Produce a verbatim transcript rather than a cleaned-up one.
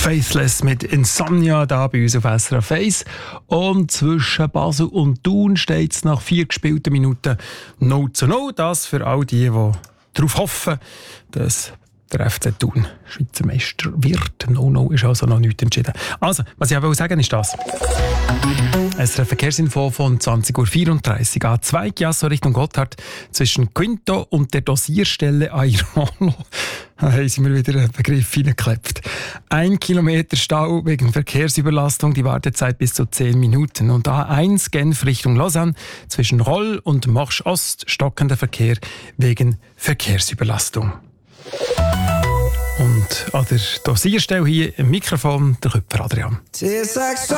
Faithless mit Insomnia da bei uns auf S R F eins. Und zwischen Basel und Thun steht es nach vier gespielten Minuten null zu null. Das für all die, die darauf hoffen, dass der F C Thun Schweizer Meister wird. null null ist also noch nichts entschieden. Also, was ich auch sagen will, ist das. S R F Verkehrsinfo von zwanzig Uhr vierunddreißig. A zwei Chiasso Richtung Gotthard zwischen Quinto und der Dosierstelle Airolo. Da haben sie mir wieder einen Begriff hineingeklebt. Ein Kilometer Stau wegen Verkehrsüberlastung, die Wartezeit bis zu zehn Minuten. Und A eins Genf Richtung Lausanne zwischen Roll und Morsch Ost stockender Verkehr wegen Verkehrsüberlastung. Und an der Dosierstelle hier im Mikrofon der Köpfer Adrian.